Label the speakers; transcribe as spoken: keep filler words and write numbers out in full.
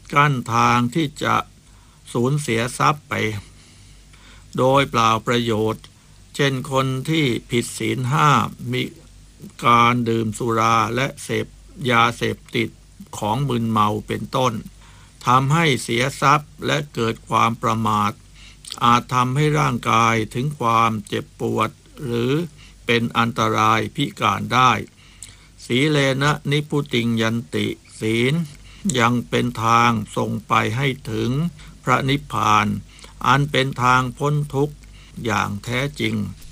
Speaker 1: กั้นทางที่จะสูญเสียทรัพย์ไปโดยเปล่าประโยชน์เช่นคนที่ผิดศีลห้ามีการดื่มสุราและเสพยาเสพติดของมึนเมาเป็นต้นทำให้เสียทรัพย์และเกิดความประมาทอาจทำให้ร่างกายถึงความเจ็บปวดหรือเป็นอันตรายพิการได้สีเลนะนิพุติงยันติศีลยังเป็นทางส่งไปให้ถึงพระนิพพานอันเป็นทางพ้นทุกข์อย่างแท้จริง